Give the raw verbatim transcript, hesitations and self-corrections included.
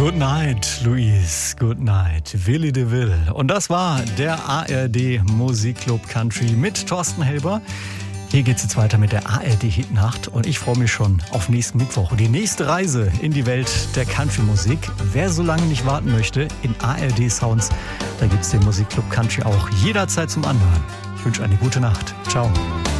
Good night, Louise. Good night, Willi de Will. Und das war der A R D Musikclub Country mit Thorsten Helber. Hier geht's jetzt weiter mit der A R D Hitnacht und ich freue mich schon auf nächsten Mittwoch. Die nächste Reise in die Welt der Country-Musik. Wer so lange nicht warten möchte, in A R D Sounds, da gibt's den Musikclub Country auch jederzeit zum Anhören. Ich wünsche eine gute Nacht. Ciao.